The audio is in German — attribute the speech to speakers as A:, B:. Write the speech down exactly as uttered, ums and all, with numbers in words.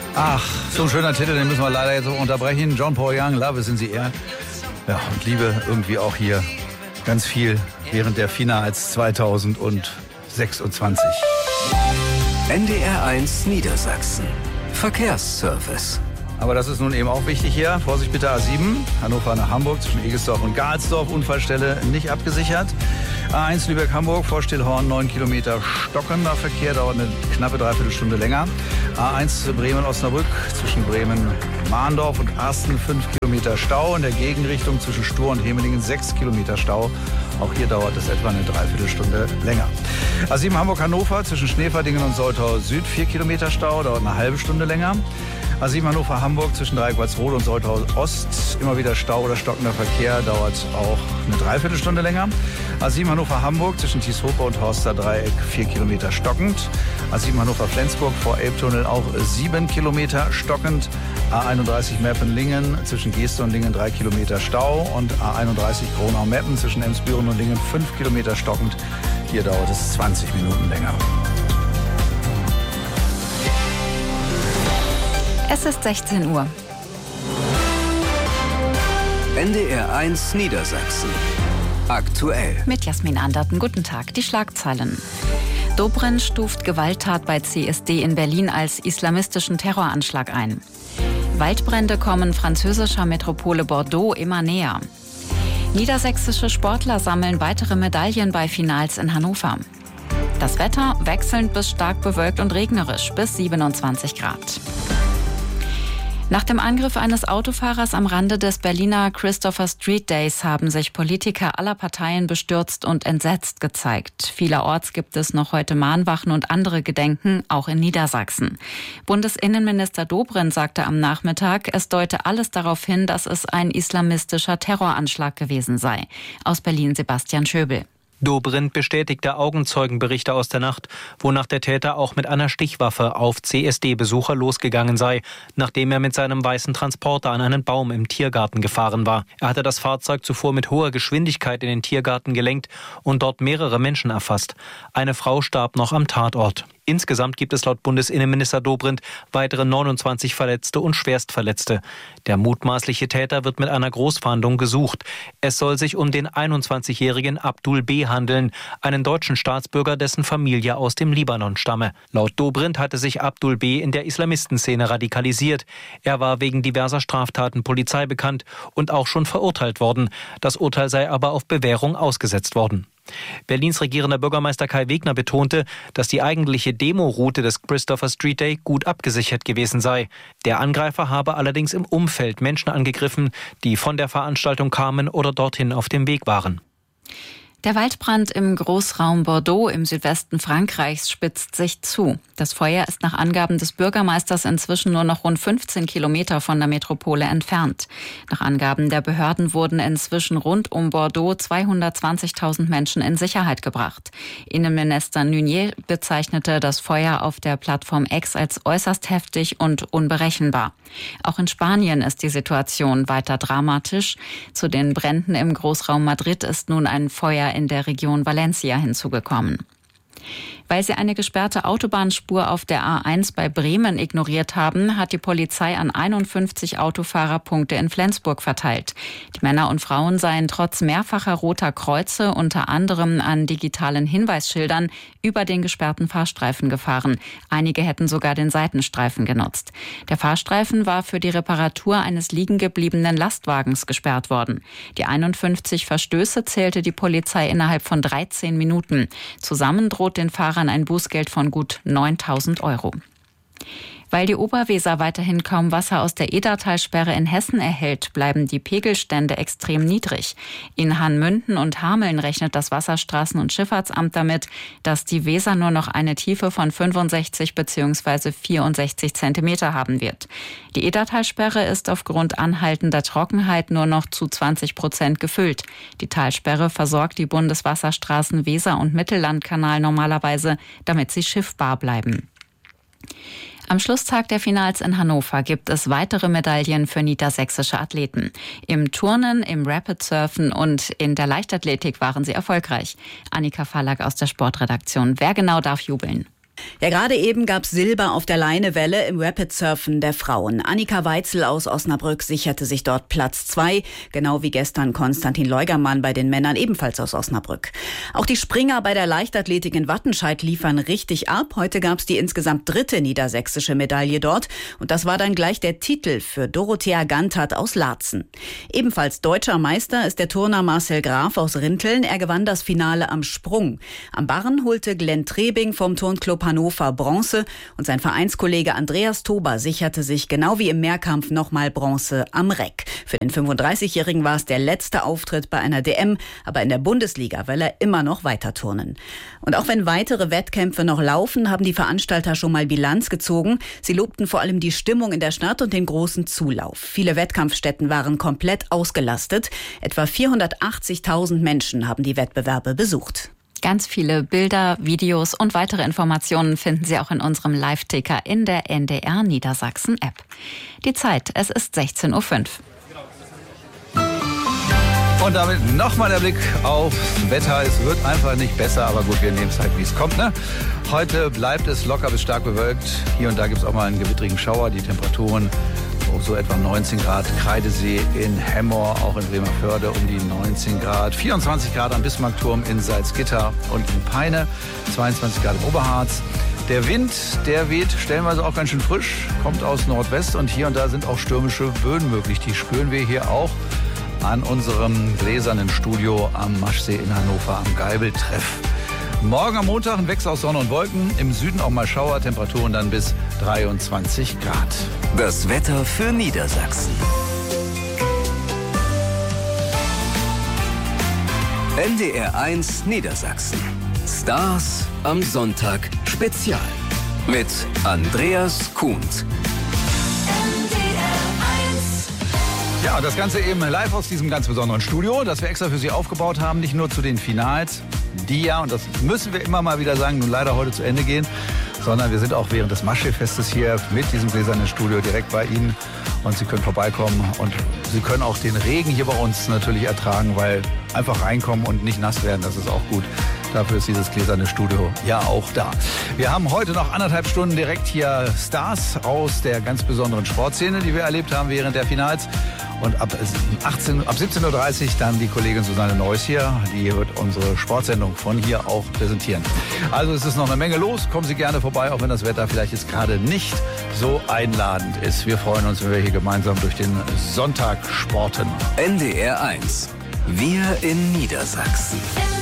A: Ach, so ein schöner Titel, den müssen wir leider jetzt unterbrechen. John Paul Young, Love sind sie eher. Ja, und Liebe irgendwie auch hier ganz viel während der Finals zweitausendsechsundzwanzig.
B: N D R eins Niedersachsen. Verkehrsservice.
A: Aber das ist nun eben auch wichtig hier. Vorsicht bitte A sieben, Hannover nach Hamburg zwischen Egesdorf und Gahlsdorf. Unfallstelle nicht abgesichert. A eins Lübeck-Hamburg, vor Stillhorn neun Kilometer stockender Verkehr, dauert eine knappe Dreiviertelstunde länger. A eins Bremen-Osnabrück zwischen Bremen-Mahndorf und Arsten fünf Kilometer Stau. In der Gegenrichtung zwischen Stur und Hemelingen sechs Kilometer Stau. Auch hier dauert es etwa eine Dreiviertelstunde länger. A sieben Hamburg-Hannover zwischen Schneverdingen und Soltau Süd vier Kilometer Stau, dauert eine halbe Stunde länger. A sieben Hannover-Hamburg zwischen Dreiquartsrode und Soltau Ost, immer wieder Stau oder stockender Verkehr, dauert auch eine Dreiviertelstunde länger. A sieben Hannover-Hamburg zwischen Thieshofer und Horster Dreieck vier Kilometer stockend. A sieben Hannover-Flensburg vor Elbtunnel auch sieben Kilometer stockend. A einunddreißig Meppen-Lingen zwischen Geeste und Lingen drei Kilometer Stau. Und A einunddreißig Gronau-Meppen zwischen Emsbüren und Lingen fünf Kilometer stockend. Hier dauert es zwanzig Minuten länger.
C: Es ist sechzehn Uhr.
B: N D R eins Niedersachsen. Aktuell.
C: Mit Jasmin Anderten. Guten Tag. Die Schlagzeilen. Dobrindt stuft Gewalttat bei C S D in Berlin als islamistischen Terroranschlag ein. Waldbrände kommen französischer Metropole Bordeaux immer näher. Niedersächsische Sportler sammeln weitere Medaillen bei Finals in Hannover. Das Wetter wechselnd bis stark bewölkt und regnerisch bis siebenundzwanzig Grad. Nach dem Angriff eines Autofahrers am Rande des Berliner Christopher Street Days haben sich Politiker aller Parteien bestürzt und entsetzt gezeigt. Vielerorts gibt es noch heute Mahnwachen und andere Gedenken, auch in Niedersachsen. Bundesinnenminister Dobrindt sagte am Nachmittag, es deute alles darauf hin, dass es ein islamistischer Terroranschlag gewesen sei. Aus Berlin Sebastian Schöbel.
D: Dobrindt bestätigte Augenzeugenberichte aus der Nacht, wonach der Täter auch mit einer Stichwaffe auf C S D-Besucher losgegangen sei, nachdem er mit seinem weißen Transporter an einen Baum im Tiergarten gefahren war. Er hatte das Fahrzeug zuvor mit hoher Geschwindigkeit in den Tiergarten gelenkt und dort mehrere Menschen erfasst. Eine Frau starb noch am Tatort. Insgesamt gibt es laut Bundesinnenminister Dobrindt weitere neunundzwanzig Verletzte und Schwerstverletzte. Der mutmaßliche Täter wird mit einer Großfahndung gesucht. Es soll sich um den einundzwanzigjährigen Abdul B. handeln, einen deutschen Staatsbürger, dessen Familie aus dem Libanon stamme. Laut Dobrindt hatte sich Abdul B. in der Islamistenszene radikalisiert. Er war wegen diverser Straftaten Polizei bekannt und auch schon verurteilt worden. Das Urteil sei aber auf Bewährung ausgesetzt worden. Berlins regierender Bürgermeister Kai Wegner betonte, dass die eigentliche Demoroute des Christopher Street Day gut abgesichert gewesen sei. Der Angreifer habe allerdings im Umfeld Menschen angegriffen, die von der Veranstaltung kamen oder dorthin auf dem Weg waren.
C: Der Waldbrand im Großraum Bordeaux im Südwesten Frankreichs spitzt sich zu. Das Feuer ist nach Angaben des Bürgermeisters inzwischen nur noch rund fünfzehn Kilometer von der Metropole entfernt. Nach Angaben der Behörden wurden inzwischen rund um Bordeaux zweihundertzwanzigtausend Menschen in Sicherheit gebracht. Innenminister Nunez bezeichnete das Feuer auf der Plattform X als äußerst heftig und unberechenbar. Auch in Spanien ist die Situation weiter dramatisch. Zu den Bränden im Großraum Madrid ist nun ein Feuer in der Region Valencia hinzugekommen. Weil sie eine gesperrte Autobahnspur auf der A eins bei Bremen ignoriert haben, hat die Polizei an einundfünfzig Autofahrer Punkte in Flensburg verteilt. Die Männer und Frauen seien trotz mehrfacher roter Kreuze, unter anderem an digitalen Hinweisschildern, über den gesperrten Fahrstreifen gefahren. Einige hätten sogar den Seitenstreifen genutzt. Der Fahrstreifen war für die Reparatur eines liegengebliebenen Lastwagens gesperrt worden. Die einundfünfzig Verstöße zählte die Polizei innerhalb von dreizehn Minuten. Zusammen droht den Fahrern ein Bußgeld von gut neuntausend Euro. Weil die Oberweser weiterhin kaum Wasser aus der Edertalsperre in Hessen erhält, bleiben die Pegelstände extrem niedrig. In Hahnmünden und Hameln rechnet das Wasserstraßen- und Schifffahrtsamt damit, dass die Weser nur noch eine Tiefe von fünfundsechzig bzw. vierundsechzig Zentimeter haben wird. Die Edertalsperre ist aufgrund anhaltender Trockenheit nur noch zu zwanzig Prozent gefüllt. Die Talsperre versorgt die Bundeswasserstraßen Weser- und Mittellandkanal normalerweise, damit sie schiffbar bleiben. Am Schlusstag der Finals in Hannover gibt es weitere Medaillen für niedersächsische Athleten. Im Turnen, im Rapid-Surfen und in der Leichtathletik waren sie erfolgreich. Annika Fallack aus der Sportredaktion. Wer genau darf jubeln?
E: Ja, gerade eben gab es Silber auf der Leinewelle im Rapid-Surfen der Frauen. Annika Weitzel aus Osnabrück sicherte sich dort Platz zwei, genau wie gestern Konstantin Leugermann bei den Männern, ebenfalls aus Osnabrück. Auch die Springer bei der Leichtathletik in Wattenscheid liefern richtig ab. Heute gab es die insgesamt dritte niedersächsische Medaille dort. Und das war dann gleich der Titel für Dorothea Gantert aus Laatzen. Ebenfalls deutscher Meister ist der Turner Marcel Graf aus Rinteln. Er gewann das Finale am Sprung. Am Barren holte Glenn Trebing vom Turnclub Hannover Bronze und sein Vereinskollege Andreas Tober sicherte sich genau wie im Mehrkampf nochmal Bronze am Reck. Für den fünfunddreißigjährigen war es der letzte Auftritt bei einer D M, aber in der Bundesliga will er immer noch weiter turnen. Und auch wenn weitere Wettkämpfe noch laufen, haben die Veranstalter schon mal Bilanz gezogen. Sie lobten vor allem die Stimmung in der Stadt und den großen Zulauf. Viele Wettkampfstätten waren komplett ausgelastet. Etwa vierhundertachtzigtausend Menschen haben die Wettbewerbe besucht.
C: Ganz viele Bilder, Videos und weitere Informationen finden Sie auch in unserem Live-Ticker in der N D R Niedersachsen-App. Die Zeit, es ist sechzehn Uhr fünf.
A: Und damit nochmal der Blick aufs Wetter. Es wird einfach nicht besser, aber gut, wir nehmen es halt, wie es kommt. Ne? Heute bleibt es locker bis stark bewölkt. Hier und da gibt es auch mal einen gewittrigen Schauer. Die Temperaturen so etwa neunzehn Grad, Kreidesee in Hemmoor, auch in Bremerförde um die neunzehn Grad, vierundzwanzig Grad am Bismarckturm in Salzgitter und in Peine, zweiundzwanzig Grad im Oberharz. Der Wind, der weht stellenweise auch ganz schön frisch, kommt aus Nordwest und hier und da sind auch stürmische Böen möglich. Die spüren wir hier auch an unserem gläsernen Studio am Maschsee in Hannover am Geibeltreff. Morgen am Montag ein Wechsel aus Sonne und Wolken, im Süden auch mal Schauer, Temperaturen dann bis dreiundzwanzig Grad.
B: Das Wetter für Niedersachsen. N D R eins Niedersachsen. Stars am Sonntag Spezial. Mit Andreas Kuhnt.
A: Ja, das Ganze eben live aus diesem ganz besonderen Studio, das wir extra für Sie aufgebaut haben. Nicht nur zu den Finals, die ja, und das müssen wir immer mal wieder sagen, nun leider heute zu Ende gehen, sondern wir sind auch während des Maschsee-Festes hier mit diesem gläsernen Studio direkt bei Ihnen. Und Sie können vorbeikommen und Sie können auch den Regen hier bei uns natürlich ertragen, weil einfach reinkommen und nicht nass werden, das ist auch gut. Dafür ist dieses gläserne Studio ja auch da. Wir haben heute noch anderthalb Stunden direkt hier Stars aus der ganz besonderen Sportszene, die wir erlebt haben während der Finals. Und ab, achtzehn, ab siebzehn Uhr dreißig dann die Kollegin Susanne Neuss hier. Die wird unsere Sportsendung von hier auch präsentieren. Also es ist noch eine Menge los. Kommen Sie gerne vorbei, auch wenn das Wetter vielleicht jetzt gerade nicht so einladend ist. Wir freuen uns, wenn wir hier gemeinsam durch den Sonntag sporten.
B: N D R eins. Wir in Niedersachsen.